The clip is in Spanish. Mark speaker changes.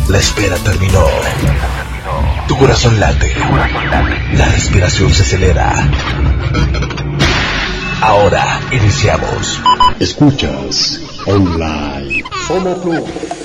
Speaker 1: La espera terminó. Tu corazón late. La respiración se acelera. Ahora iniciamos.
Speaker 2: Escuchas online. Sono Club.